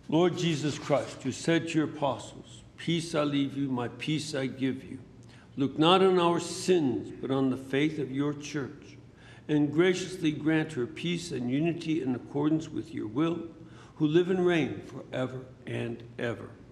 Lord Jesus Christ, you said to your apostles, "Peace I leave you, my peace I give you." Look not on our sins, but on the faith of your church, and graciously grant her peace and unity in accordance with your will, who live and reign forever and ever.